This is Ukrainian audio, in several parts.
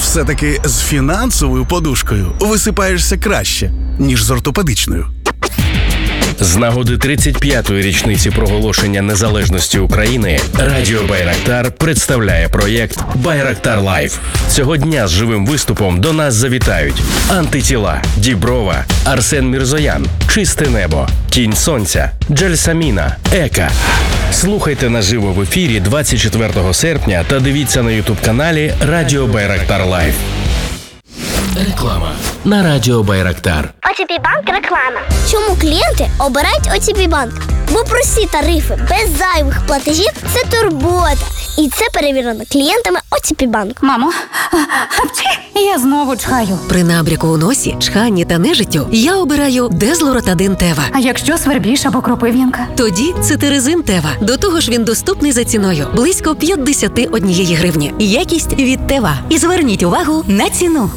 Все-таки з фінансовою подушкою висипаєшся краще, ніж з ортопедичною. З нагоди 35-ї річниці проголошення незалежності України Радіо Байрактар представляє проєкт «Байрактар Лайв». Цього дня з живим виступом до нас завітають Антитіла, Діброва, Арсен Мірзоян, Чисте небо, Тінь сонця, Джельсаміна, Ека. Слухайте наживо в ефірі 24 серпня та дивіться на ютуб-каналі Радіо Байрактар Лайв. Реклама на Радіо Байрактар. ОТП Банк реклама. Чому клієнти обирають ОТП Банк? Бо прості тарифи без зайвих платежів – це турбота. І це перевірено клієнтами ОТП Банк. Мамо, я знову чхаю. При набряку у носі, чханні та нежиттю я обираю Дезлоротадин Тева. А якщо свербіж або кропив'янка? Тоді цитиризин Тева. До того ж він доступний за ціною – близько 51 гривні. Якість від Тева. І зверніть увагу на ціну.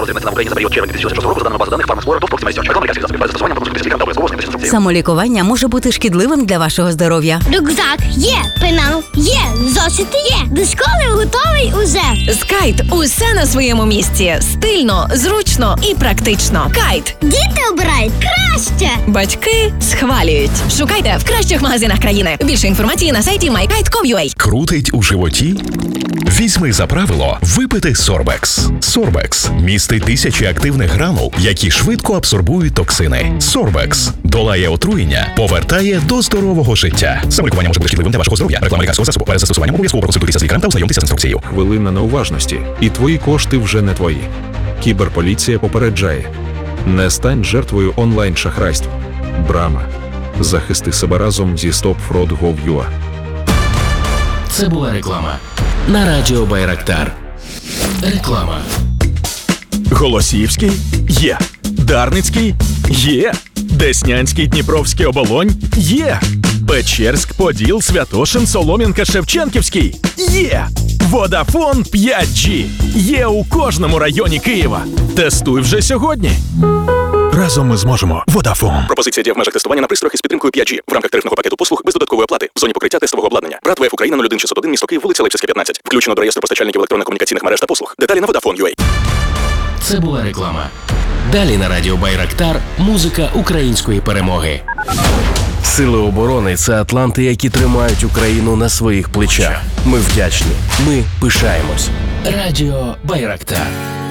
Самолікування може бути шкідливим для вашого здоров'я. Рюкзак є, пенал є, зошити є. До школи готовий уже. З Кайт усе на своєму місці. Стильно, зручно і практично. Кайт. Діти обирають краще. Батьки схвалюють. Шукайте в кращих магазинах країни. Більше інформації на сайті mykite.com.ua. Крутить у животі? Візьми за правило випити Сорбекс. Сорбекс містить тисячі активних гранул, які швидко абсорбують токсини. Сорбекс долає отруєння, повертає до здорового життя. Самолікування може бути шкідливим для вашого здоров'я. Реклама лікарського засобу. Перед застосуванням обов'язково проконсультуйтеся з лікарем та ознайомтеся з інструкцією. Хвилина неуважності, і твої кошти вже не твої. Кіберполіція попереджає. Не стань жертвою онлайн-шахрайств. Брама. Захисти себе разом зі StopFraud.gov.ua. Це була реклама на Радіо Байрактар. Реклама. Голосіївський є. Дарницький є. Деснянський, Дніпровський, Оболонь є. Печерськ, Поділ, Святошин, Солом'янка, Шевченківський є. Водафон 5G є у кожному районі Києва. Тестуй вже сьогодні. Разом ми зможемо. Водафон. Пропозиція діє в межах тестування на пристроях із підтримкою 5G в рамках тарифного пакету послуг без додаткової оплати в зоні покриття тестового обладнання. БРАТ ВФ Україна 01601, місто Київ, вулиця Левчевська, 15. Включено до реєстру постачальників електронно-комунікаційних мереж та послуг. Деталі на Vodafone.ua. Це була реклама. Далі на Радіо Байрактар музика української перемоги. Сили оборони – це атланти, які тримають Україну на своїх плечах. Ми вдячні. Ми пишаємось. Радіо Байрактар.